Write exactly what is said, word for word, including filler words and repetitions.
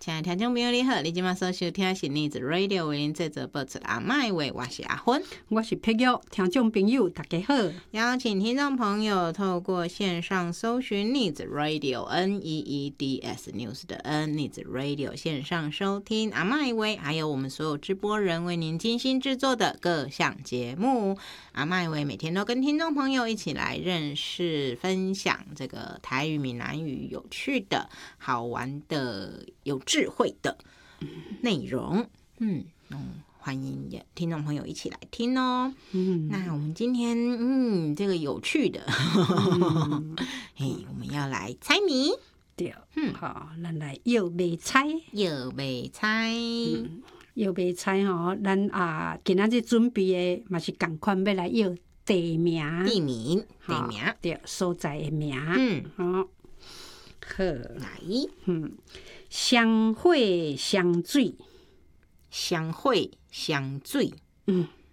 亲爱的听众朋友你好，你今晚所收听的是Needs Radio 为您制作播出阿麦话，我是阿芬， 我是佩玉。听众朋友大家好， 邀请听众朋友透过线上搜寻 Needs Radio N E E D S News 的 N Needs Radio 线上收听阿麦话，还有我们所有直播人为您精心制作的各项节目。阿麦话每天都跟听众朋友一起来认识、分享这个台语、闽南语有趣的、好玩的、有智慧的内容。嗯嗯，欢迎也听众朋友一起来听哦。嗯，那我们今天嗯这个有趣的，嗯、嘿，我们要来猜谜。 对，嗯，好，咱来摇卖猜， 摇卖猜。嗯摇卖猜吼，咱啊今仔日准备的嘛是共款，要来摇地名、 地名、地名， 对，所在的名。 嗯， 好，好， 来， 嗯，香火香水， 香火香水， 嗯，